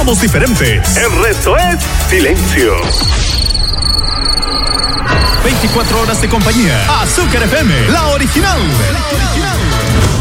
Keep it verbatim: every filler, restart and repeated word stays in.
somos diferentes. El resto es silencio. veinticuatro horas de compañía. Azúcar F M, la original. La original.